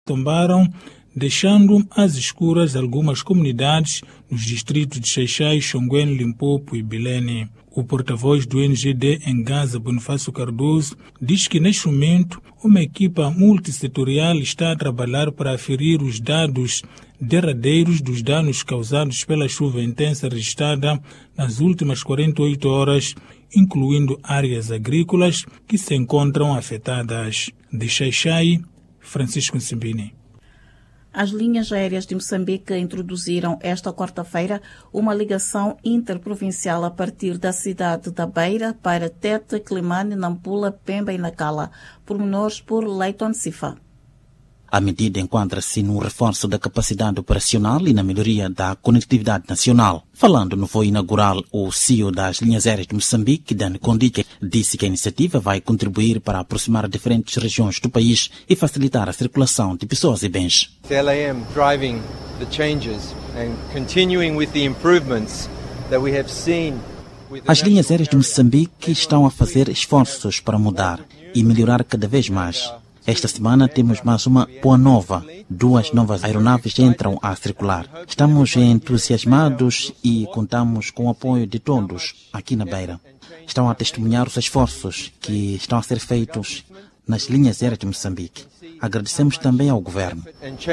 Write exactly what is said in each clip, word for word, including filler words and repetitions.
tombaram, deixando às escuras algumas comunidades nos distritos de Xai-Xai, Xonguene, Limpopo e Belene. O porta-voz do N G D em Gaza, Bonifácio Cardoso, diz que neste momento uma equipa multissetorial está a trabalhar para aferir os dados derradeiros dos danos causados pela chuva intensa registrada nas últimas quarenta e oito horas, incluindo áreas agrícolas que se encontram afetadas. De Xai-Xai, Francisco Nsimbini. As linhas aéreas de Moçambique introduziram esta quarta-feira uma ligação interprovincial a partir da cidade da Beira para Tete, Climane, Nampula, Pemba e Nacala, pormenores por Leiton Sifa. A medida enquadra-se no reforço da capacidade operacional e na melhoria da conectividade nacional. Falando no voo inaugural, o C E O das linhas aéreas de Moçambique, Dani Kondique, disse que a iniciativa vai contribuir para aproximar diferentes regiões do país e facilitar a circulação de pessoas e bens. The L A M driving the changes and continuing with the improvements that we have seen. As linhas aéreas de Moçambique estão a fazer esforços para mudar e melhorar cada vez mais. Esta semana temos mais uma boa nova. Duas novas aeronaves entram a circular. Estamos entusiasmados e contamos com o apoio de todos aqui na Beira. Estão a testemunhar os esforços que estão a ser feitos nas linhas aéreas de Moçambique. Agradecemos também ao governo.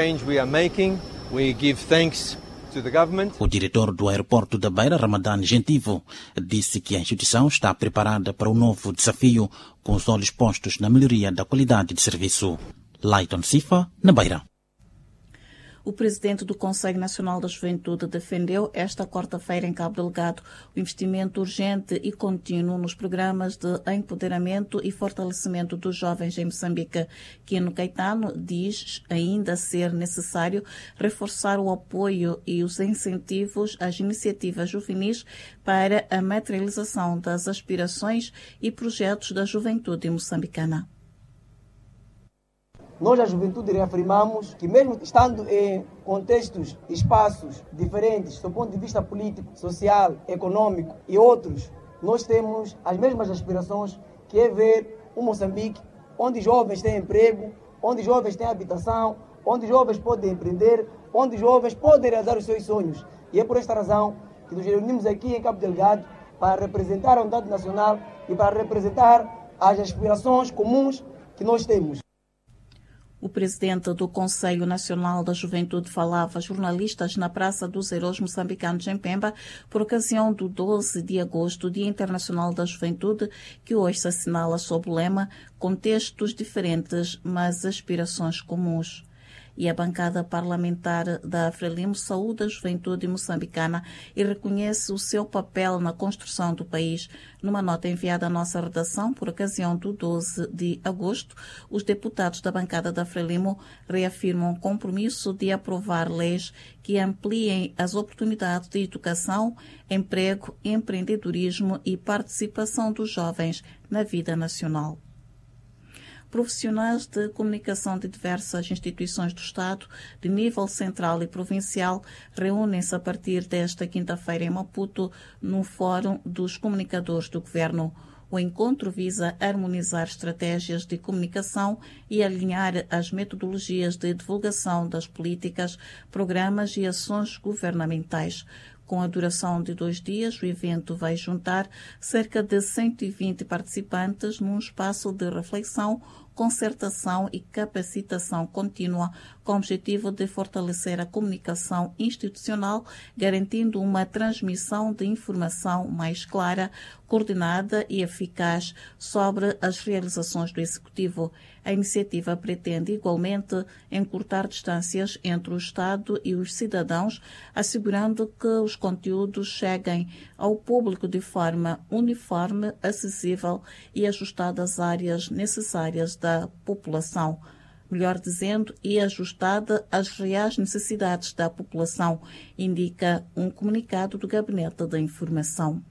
O diretor do aeroporto da Beira, Ramadane Gentivo, disse que a instituição está preparada para um novo desafio com os olhos postos na melhoria da qualidade de serviço. Leiton Sifa, na Beira. O presidente do Conselho Nacional da Juventude defendeu esta quarta-feira em Cabo Delgado o investimento urgente e contínuo nos programas de empoderamento e fortalecimento dos jovens em Moçambique. Quino Caetano diz ainda ser necessário reforçar o apoio e os incentivos às iniciativas juvenis para a materialização das aspirações e projetos da juventude moçambicana. Nós, a juventude, reafirmamos que mesmo estando em contextos, espaços diferentes, do ponto de vista político, social, econômico e outros, nós temos as mesmas aspirações, que é ver um Moçambique onde jovens têm emprego, onde jovens têm habitação, onde jovens podem empreender, onde jovens podem realizar os seus sonhos. E é por esta razão que nos reunimos aqui em Cabo Delgado para representar a unidade nacional e para representar as aspirações comuns que nós temos. O presidente do Conselho Nacional da Juventude falava a jornalistas na Praça dos Heróis Moçambicanos em Pemba por ocasião do doze de agosto, Dia Internacional da Juventude, que hoje se assinala sob o lema Contextos diferentes, mas aspirações comuns. E a bancada parlamentar da Frelimo saúda a juventude moçambicana e reconhece o seu papel na construção do país. Numa nota enviada à nossa redação por ocasião do doze de agosto, os deputados da bancada da Frelimo reafirmam o compromisso de aprovar leis que ampliem as oportunidades de educação, emprego, empreendedorismo e participação dos jovens na vida nacional. Profissionais de comunicação de diversas instituições do Estado, de nível central e provincial, reúnem-se a partir desta quinta-feira em Maputo, no Fórum dos Comunicadores do Governo. O encontro visa harmonizar estratégias de comunicação e alinhar as metodologias de divulgação das políticas, programas e ações governamentais. Com a duração de dois dias, o evento vai juntar cerca de cento e vinte participantes num espaço de reflexão, concertação e capacitação contínua, com o objetivo de fortalecer a comunicação institucional, garantindo uma transmissão de informação mais clara, coordenada e eficaz sobre as realizações do Executivo. A iniciativa pretende, igualmente, encurtar distâncias entre o Estado e os cidadãos, assegurando que os conteúdos cheguem ao público de forma uniforme, acessível e ajustada às áreas necessárias da população. Melhor dizendo, e ajustada às reais necessidades da população, indica um comunicado do Gabinete da Informação.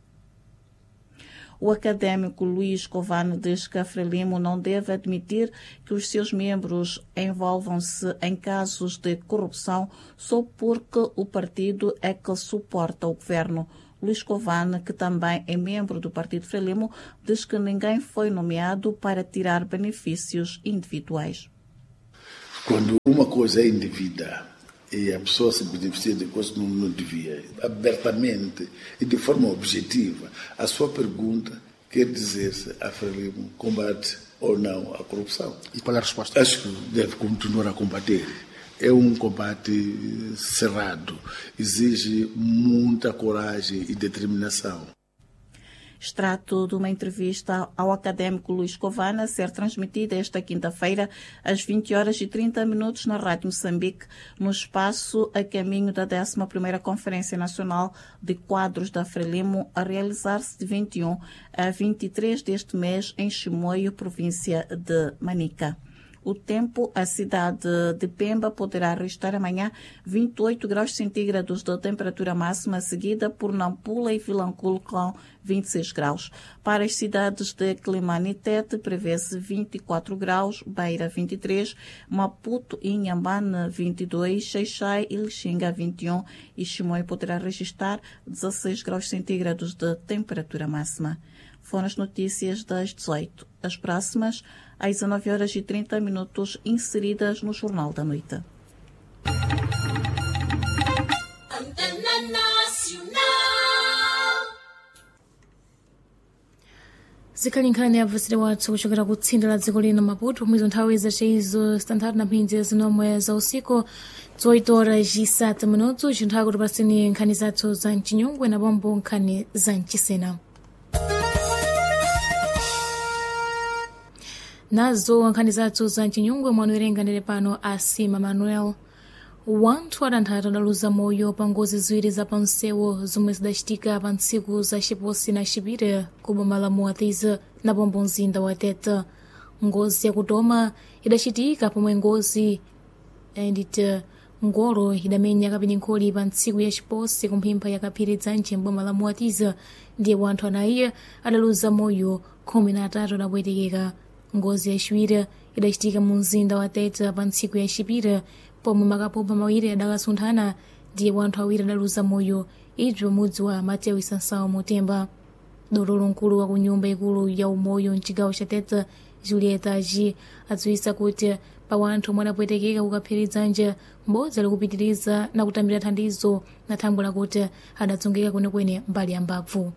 O académico Luís Covano diz que a Frelimo não deve admitir que os seus membros envolvam-se em casos de corrupção só porque o partido é que suporta o governo. Luís Covano, que também é membro do Partido Frelimo, diz que ninguém foi nomeado para tirar benefícios individuais. Quando uma coisa é indevida e a pessoa se beneficia de coisas que não, não devia, abertamente e de forma objetiva, a sua pergunta quer dizer se a Frelimo combate ou não a corrupção. E qual é a resposta? Acho que deve continuar a combater. É um combate cerrado, exige muita coragem e determinação. Extrato de uma entrevista ao académico Luís Covana, a ser transmitida esta quinta-feira às vinte horas e trinta minutos na Rádio Moçambique, no espaço a caminho da décima primeira Conferência Nacional de Quadros da Frelimo, a realizar-se de vinte e um a vinte e três deste mês em Chimoio, província de Manica. O tempo, a cidade de Pemba poderá registrar amanhã vinte e oito graus centígrados de temperatura máxima, seguida por Nampula e Vilanculo com vinte e seis graus. Para as cidades de Climane e Tete, prevê-se vinte e quatro graus, Beira vinte e três, Maputo e Inhambane vinte e dois, Xai-Xai e Lixinga vinte e um e Chimoio poderá registrar dezesseis graus centígrados de temperatura máxima. Foram as notícias das dezoito. As próximas, às dezenove horas e trinta minutos, inseridas no Jornal da Noite. Antena Nacional. zikhalinkhani abvasire wathu kuchokera kutsindila dziko lino Maputo mwizo nthawi zaceyizo zitanthatu na mphindi zinomwe za usiku dezoito horas e sete minutos chinthawi kuti pasini nkhani zathu za mchinyungwe na bombo nkhani za mchisena. Nazo nkhani zathu za mchinyungwe mwanuwerenga ndere pano Asima Manuel. Wanthu atanthatu adaluza moyo pa ngozi ziwiri za pansewu zomwe zidacitika pa ntsiku za Xiposi na Xipire ku boma la Moatize na pombo mzinda wa Tete. Ngozi yakutoma idacitika pomwe ngozi endite ngolo idamenya kapininkoli pa ntsiku ya Xiposi kumphimpa ya kaphiri dzanje mboma la Moatize, ndiye wanthu anayi adaluza moyo khumi na atatu adapwetekeka. Ngozi yaciwiri idacitika mu mzinda wa Tete pa ntsiku ya Xipire pomwe makapopa mawiri adakasunthana, ndiye wanthu awiri adaluza moyo ibzo mudzi wa Mateo Isansao Mutemba. Dotolo nkulu wa kunyumba ikulu ya umoyo mcigawo ca Tete Julieta G adziwisa kuti pa wanthu omwe adapwetekeka kukaphiri dzanje m'bodzi ali kupitiriza na kutambira thandizo na thangwe lakuti adatsungika kwenekwene mbali ya mbabvu.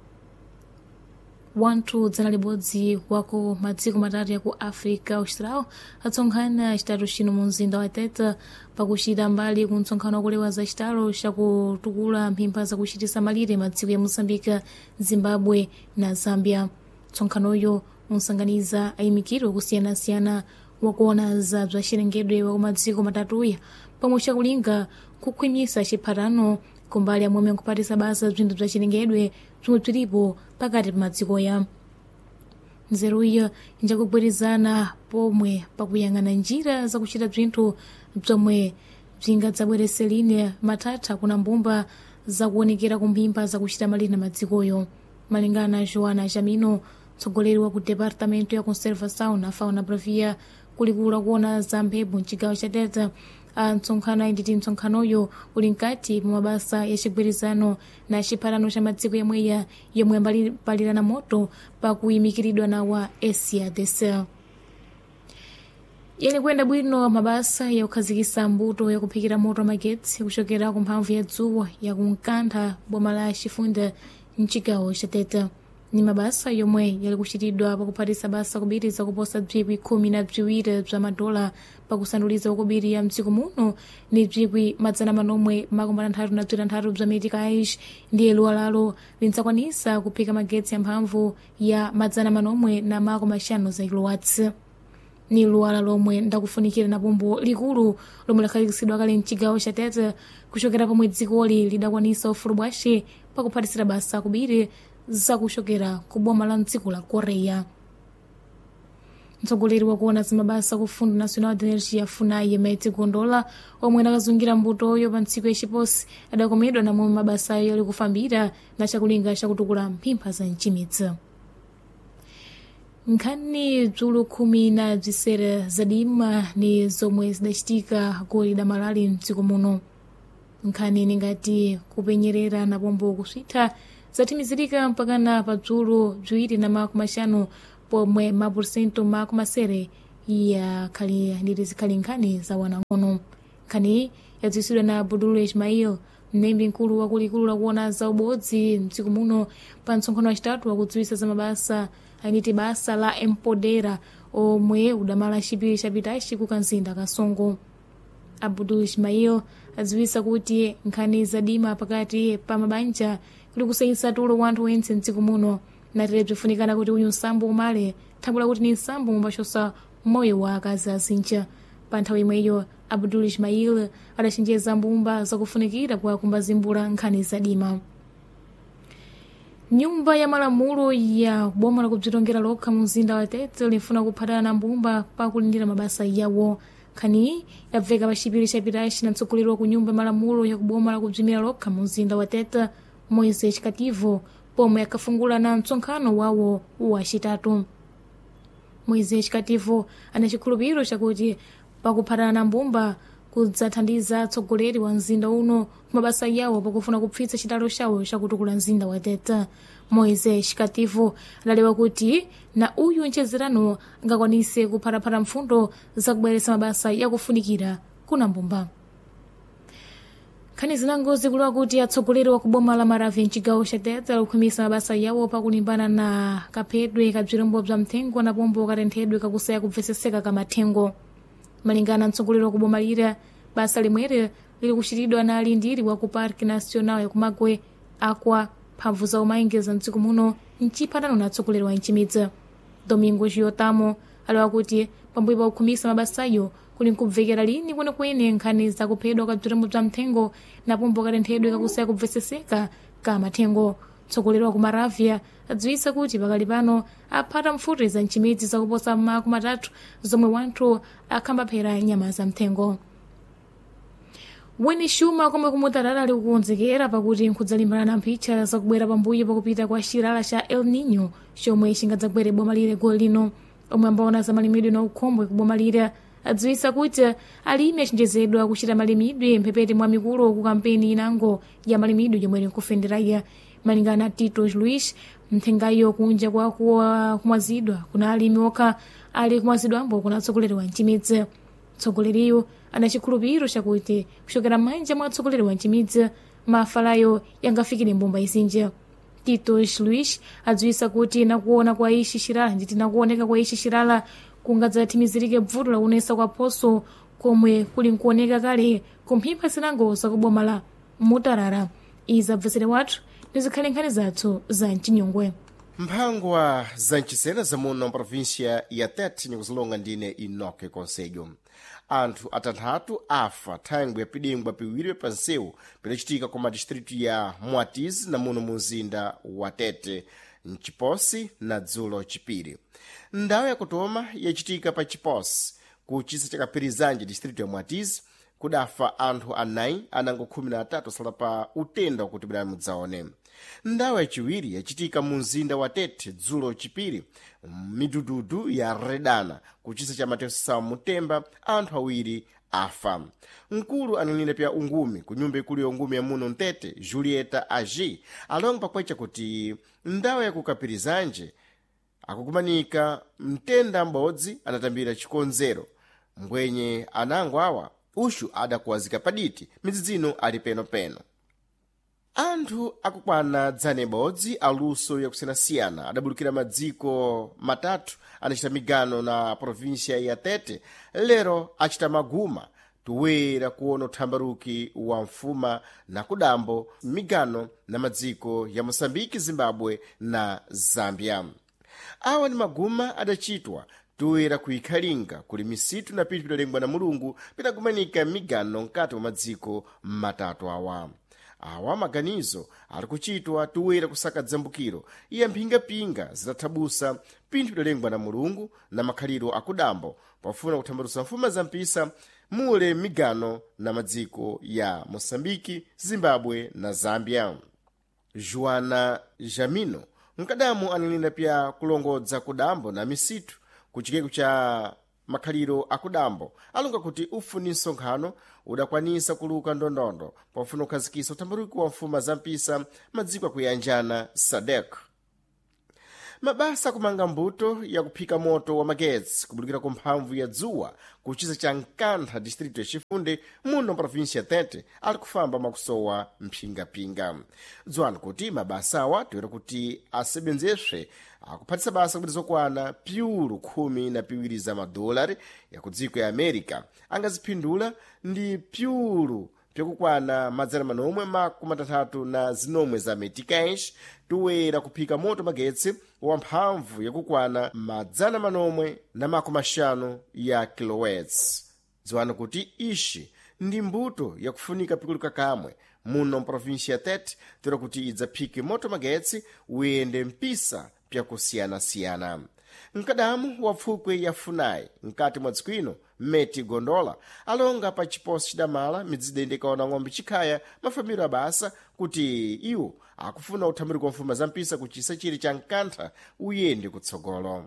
Wanthu dzana libodzi wako madziko matatu ya ku Africa Austral atsonkhana citatu cino mu mzinda wa Tete pakucita mbali ku mtsonkhano wakulewa za citalo cakutukula mphimpha zakucitisa malire madziko ya Moçambique, Zimbabwe na Zambia. Mtsonkhanoyo unsanganiza ayimikiro kusiyana-siyana wakuona za bzacilengedwe wa madziko matatuya pomwe cakulinga kukhwimisa ciphatano kumbali amweme nkupatisa basa bzinthu bzacilengedwe bzomwe bzilipo pakati pa madziko ya nzeruyo injakugwirizana pomwe pakuyang'ana njira zakucita bzinthu bzomwe bzingadzabwereserine mathatha kuna mbumba zakuonekera kumphimpa zakucita malire na madzikoyo. Malingana Joana Jamino, mtsogoleri wa ku Departamento ya Conservação na Fauna Bravia kulikula kuona za mphepo mcigawo ca Tete, a mtsonkhano ayinditi mtsonkhanoyo uli nkati pa mabasa ya cigwirizano na ciphatano ca madziko yamweya yomwe ambalirana moto pakuyimikiridwa na wa S A D C. Yali kuyenda bwino mabasa ya kukhazikisa mbuto ya kuphikira moto wa magetsi kuchokera ku mphamvu ya dzuwa ya kunkantha boma la Chifunda mcigawo ca Tete. Ni mabasa yomwe yali kuchitidwa pakuphatisa basa kubiri zakuposa bzikwi khumi na bziwiri bza madola pakusanduliza ukubiri ya mdziko muno ni bzikwi madzana manomwe makumi atanthatu na bzitanthatu bza meticais, ndiye luwa lalo lintsakwanisa kuphika magetsi ya mphamvu ya madzana manomwe na makumi axanu za kilowatts. Ni luwala lomwe ndakufunikira na pombo likulu lomwe lakhazikisidwa kale mcigawo ca Tete kuchokera pomwe dzikoli lidakwanisa ufulu bwace pakuphatisira basa kubiri zakuchokera ku boma la mdziko la Korea. Mtsogoleri wakuona zimabasa ku Fundo Nacional de Energia Funai Meti Gondola omwe nakazungira mbutoyo pa ntsiku ya Xiposi adakomedwa na momwe mabasayo yali kufambira na chakulinga chakutukula mphimpha za mcimitsi. Nkhani bzulu khumi na bzisere zadima ni zomwe zidacitika goli da malali mdziko muno. Nkhani ningati kupenyerera na pombo kuswitha zatimizirika mpakana pa bzulu bziwiri na makumi axanu pomwe mapursentu makumi asere ya khali ndiri zikhali nkhani za wanang'ono. Nkhani yadziwitsidwa na Abdul Ismail, mlembi mkulu wakulikulu lakuona za ubodzi mtsiku muno pa msonkhano wachitatu wakudziwitsa za mabasa aniti basa la Empodera omwe udamala chipiri chapitachi ku kanzinda Kasongo. Abdul Ismail adziwitsa kuti nkhani zadima pakati pa mabanja kuli kusayitsa tulo wanthu wense mtsiku muno natere bzifunikana kuti uyu nsambo umale thangula kuti ni nsambo umbachosa moyo wa akazi azinja. Pa nthawi imweyo Abdul Ismail adachenjeza mbumba zakufunikira kwa kumbazimbula nkhani zadima. Nyumba ya malamulo ya boma la kubzitongera lokha mu mzinda wa Tete lifuna kuphatana na mbumba pa kulindira mabasa yawo. Nkhani yabveka pa chipiri chapitachi na mtsogoleri wa ku nyumba ya malamulo ya kuboma la kubzimira lokha mu mzinda wa Tete Moise Chikativo pomwe yakafungula na mtsonkhano wawo wachitatu. Moise Chikativo ana chikhulupiriro chakuti pakuphatana na mbumba kudzathandiza atsogoleri wa mzinda uno kumabasa yawo pakufuna kupfitsa chitalo chawo chakutukula mzinda wa Tete. Moise Chikativo adalewa kuti na uyu nchezerano angakwanise kuphataphata mfundo zakubweretsa mabasa yakufunikira kuna mbumba. Nkhani zinango zikuliwa kuti atsogoleri wa kuboma la Maravya mchigawo cha Tete akukhumisa mabasa yawo pakulimbana na kaphedwe ka bzirombo bza mthengo na pombo katenthedwe kakusaya kubveseseka ka mathengo. Malingana mtsogoleri wa kuboma lira, basa limwere lili kuchitidwa na alindiri wa ku Parque Nacional ya Kumagwe akwa mphamvu za umayengeza mtsiku muno mchipatano na atsogoleri wa Nchimidzi. Domingo Giotamo alewa kuti pambuyo pa kukhumisa mabasayo kuli nkubvekera lini kwenekwene nkhani zakuphedwa ka bzirombo bza mthengo na pombo katenthedwe kakusaya kubveseseka ka mathengo. Mtsogoleri wa ku Maravya adziwitsa kuti pakali pano aphata mfuti za Nchimidzi zakuposa makumi matatu zomwe wanthu akhambaphera nyama za mthengo. Weni Xuma komwe kumutarara ali kukonzekera pakuti nkudzalimbana na mphicha zakubwera pambuyo pakupita kwa chilala cha El Nino chomwe chingadzagwere boma lire goli lino. Omwe ambaona za malimidwe na ukhombwe ku boma lire adziwitsa kuti alimi achenjezedwa kuchita malimidwe mphepete mwa mikulu ku kampeni inango ya malimidwe yomwe ili nkufenderaya. Malingana Tito Luis, mthengayo kunja kwa kumwazidwa kuna alimi okha ali kumwazidwambo kuna atsogoleri wa Nchimidzi. Tsogoleriyo ana chikhulupiriro chakuti kuchokera manja mwa atsogoleri wa Nchimidzi mafalayo yangafikire mbumba izinja. Tito Luis adziwitsa kuti nakuona kwa ishi chilala nditi nakuoneka kwa ishi chilala kungadzathimizirike bvuto la unesa kwa phoso komwe kuli nkuoneka kale kumphimba zinango zakuboma la Mutarara. Izabvesere wathu ndizikhale nkhani zathu za mchinyongwe. Mphangwa za nchisena zamuno província ya Tete nikuzilonga ndine Inoke Conselho. Anthu atanthatu afa thangwi ya pidengwa piwiri pa nsewu pidacitika ku madistritu ya Mwatizi na muno mumzinda wa Tete, Nchiposi na Dzulo Chipiri. Ndawo yakutoma yacitika pa Chiposi ku chisa chakapirizanje distritu ya Mwatizi kudafa anthu anayi anango khumi na atatu sala pa utenda kuti bidani mudzaone. Ndawo yachiwiri yacitika mu mzinda wa Tete Dzulo Chipiri midududu ya redana kuchisa cha Mateus Sawa Mutemba anthu awiri afa. Mkulu analinda pya ungumi ku nyumba ikulu ya ungumi ya muno Ntete Julieta Agi alonga pakwecha kuti ndawo yakukapirizanje akukumanika mtenda m'bodzi anatambira chikonzero mbwenye anango awa ushu adakuwazika paditi midzidzino ali penopeno. Anthu akukwana dzane bodzi aluso yakusiyanasiyana adabulukira madziko matatu anachita migano na província ya Tete lero achita maguma tuwera kuona uthambaruki wa mfuma na kudambo migano na madziko ya Moçambique, Zimbabwe na Zambia. Awa ni maguma adachitwa tuwera kuikhalinga kuli misitu na pintu pidalengwa na Mulungu pidagumanika migano nkati wa madziko matatu awa. Awa maganizo ali kuchitwa tuwera kusaka dzambukiro iya mpingapinga zitathabusa pintu pidalengwa na Mulungu na makhaliro akudambo pafuna kuthambalusa mfuma za mpisa mule migano na madziko ya Moçambique, Zimbabwe na Zambia. Joana Jamino mkadamu analinda pya kulongodza kudambo na misitu kuchikeku cha makhaliro akudambo alonga kuti ufuni nsonkhano udakwanisa kuluka ndondondo pofuna kukhazikisa uthambaruki wa mfuma za mpisa madziko akuyanjana S A D C. mabasa akumanga mbuto yakuphika moto wa magetsi kubudikira ku mphamvu ya dzuwa ku chisa cha Nkantha distrito ya Chifunde muno provinsia ya Tete ali kufamba makusowa mpingapinga. Dzwani kuti mabasa awa toera kuti asebenzeswe akuphatisa basa kuti zokwana piulu khumi na piwiri za madolari ya ku dziko ya America angaziphindula ndi piulu pyakukwana madzana manomwe makumi atatu na zinomwe za meticais toera kuphika moto magetsi wa mphamvu yakukwana madzana manomwe na makumi ashanu ya kilowatts. Dziwani kuti ishi ndi mbuto yakufunika pikulu kakamwe muno mprovinsia ya Tete toera kuti idzaphike moto magetsi uyende mpisa pyakusiyana-siyana. Mkadamu wa pfukwe ya Funai nkati mwa dziko ino Meti Gondola alonga pa chiposi chidamala midzidende ikaona ng'ombe chikhaya mafambiro abasa kuti iwo akufuna uthamiri wa mfuma za mpisa kuchisa chiri cha Nkantha uyende kutsogolo.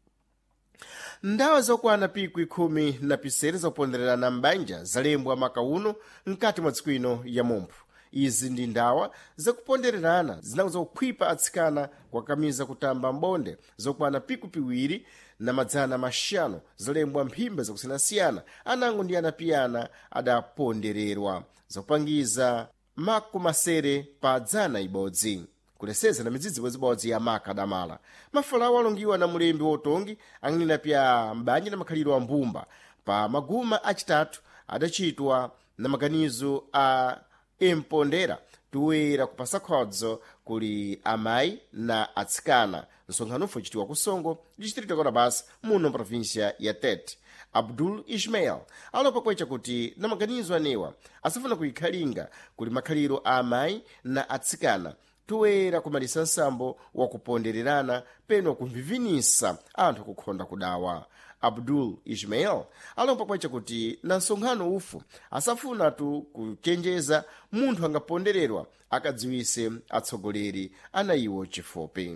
Ndawa zokwana pikwi khumi na pisere zopondererana mbanja zalembwa makauno nkati mwa dziko ino ya Mompho. Izi ndi ndawa zakupondererana zinakuza kukhwipa atsikana kwakamiza kutamba mbonde zokwana piku piwiri na madzana maxanu zalembwa mphimba zakusiyana-siyana anango ndi anapiyana adapondererwa zakupangiza makumasere pa dzana ibodzi kuleseza na midzidzi wezibodzi ya maka adamala. Mafalawo alongiwa na mulembi wotongi ang'nina pya mbanja na makhaliro a mbumba pa maguma achitatu adachitwa na maganizo a empondera toera kupasa khodzo kuli amayi na atsikana nsonkhano uchitiwa ku Songo distrito ya Basa muno provinsia ya Tete. Abdul Ismail alopa kwecha kuti na maganizo anewa asafuna kuikhalinga kuli makhaliro a amayi na atsikana toera kumalisa nsambo wa kupondererana peno kumvivinisa anthu kukhonda kudawa. Abdul Ismail alompa kwecha kuti na nsonkhano ufu asafuna tu kuchenjeza munthu angapondererwa akadziwise atsogoleri ana iwo chifupi.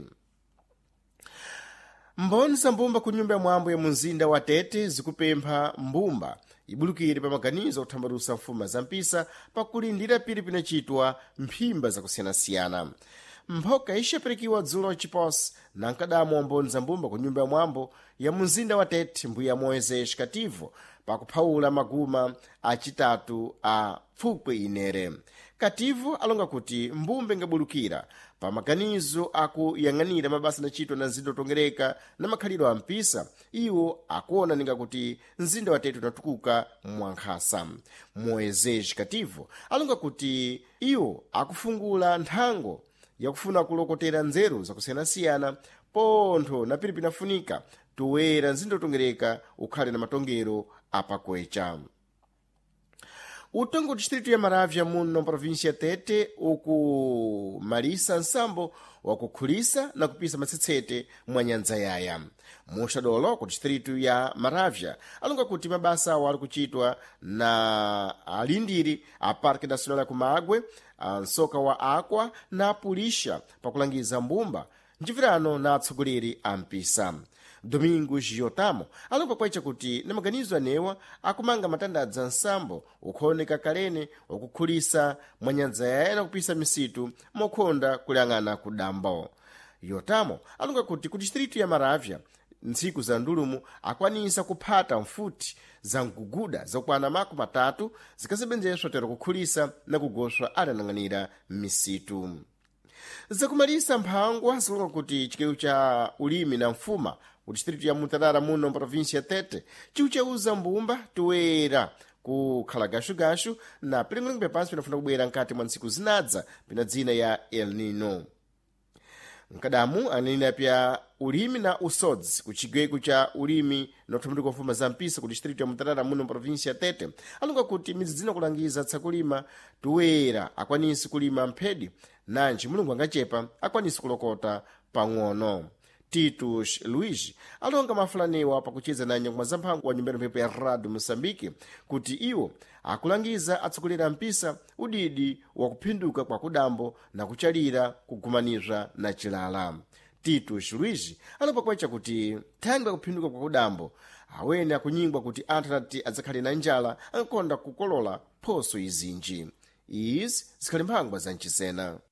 Mboni za mbumba ku nyumba ya mwambo ya mumzinda wa Tete zikupempha mbumba ibulukire pa maganizo kuthambalusa mfuma za mpisa pakulindira pili pinachitwa mphimba zakusiyana-siyana. Mphoka ishaperekiwa dzulo chiposi na nkadamu wa mboni za mbumba ku nyumba ya mwambo ya mumzinda wa Tete mbuya Moises Kativo pakuphawula maguma achitatu a pfukwe inere. Kativo alonga kuti mbumba ingabulukira pa maganizo akuyang'anira mabasa nachitwa na nzinda otongereka na makhaliro a mpisa iwo akuona ninga kuti nzinda wa Tete unatukuka mwankhasa. Moises Kativo alonga kuti iwo akufungula nthango yakufuna kulokotera nzeru zakusiyana-siyana pontho na pili pinafunika toera nzinda otongereka ukhale na matongero apakwecha. Utongo distrito ya Maravya muno provinsia Tete ukumalisa nsambo wakukhulisa na kupisa matsetsete mwa nyanza yaya. Muxadolo ku distrito ya Maravya alonga kuti mabasa awo ali kuchitwa na alindiri a Parque Nacional ya Kumagwe, a nsoka wa Akwa na Pulisha pakulangiza mbumba njivirano na atsogoleri a mpisa. Domingo Giotamo alomba kwecha kuti na maganizo anewa akumanga matandadza nsambo ukhoneka kalene ukukhulisa mwa nyanza yaya na kupisa misitu mokhonda kulang'ana ku dambo. Giotamo alonga kuti ku distrito ya Maravya ntsiku za ndulumu akwanisa kuphata mfuti za mkuguda zokwana makumi atatu zikasebenzeswa tero kukhulisa na kugoswa adanang'anira misitu. Zakumalisa mphangwa zilonga kuti chikewu cha ulimi na mfuma ku distrito ya Mutarara muno provinsia Tete chiucheuza mbumba toera kukhala gashugashu na pilingolingo pepansi pinafuna kubwera nkati mwa ntsiku zinadza pina dzina ya El Nino. Nkadamu anena pya ulimi na usodzi kuchigweko cha ulimi na uthamulika mfuma za mpisa ku distrito ya Mutarara muno provinsia Tete alonga kuti midzi dzina kulangiza tsakulima toera akwanisi kulima mphedi nanji mulungu angachepa akwanisi kulokota pang'ono. Titus Luigi alonga mafulanewa pakucheza na nyang'uma za mphango wa nyumbani mphepo ya Radio Mosambiki kuti iwo akulangiza atsokolera mpisa udidi wa kuphinduka kwa kudambo na kuchalira kugumanizwa na chilala. Titus Luigi alomba kwecha kuti thangwi kuphinduka kwa kudambo awene akunyingwa kuti anthu anati adzakhale na njala ankonda kukolola phoso izinji. Izi zikhali mphangwa za nchisena.